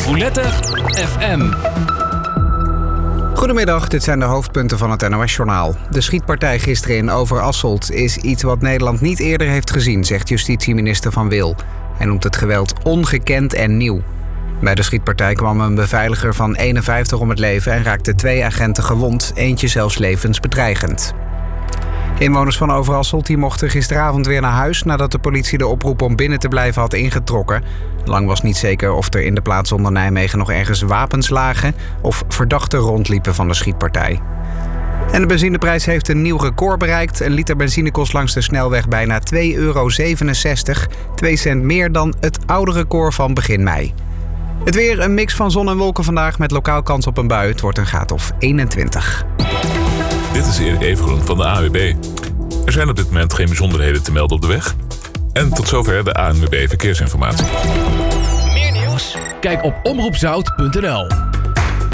Roulette FM. Goedemiddag, dit zijn de hoofdpunten van het NOS-journaal. De schietpartij gisteren in Overasselt is iets wat Nederland niet eerder heeft gezien, zegt justitieminister Van Wil. Hij noemt het geweld ongekend en nieuw. Bij de schietpartij kwam een beveiliger van 51 om het leven en raakten 2 agenten gewond, eentje zelfs levensbedreigend. Inwoners van Overasselt die mochten gisteravond weer naar huis nadat de politie de oproep om binnen te blijven had ingetrokken. Lang was niet zeker of er in de plaats onder Nijmegen nog ergens wapens lagen of verdachten rondliepen van de schietpartij. En de benzineprijs heeft een nieuw record bereikt. Een liter benzine kost langs de snelweg bijna €2,67. 2 cent meer dan het oude record van begin mei. Het weer, een mix van zon en wolken vandaag met lokaal kans op een bui. Het wordt een graad of 21. Dit is Erik Evengroen van de ANWB. Er zijn op dit moment geen bijzonderheden te melden op de weg. En tot zover de ANWB Verkeersinformatie. Meer nieuws? Kijk op omroepzout.nl.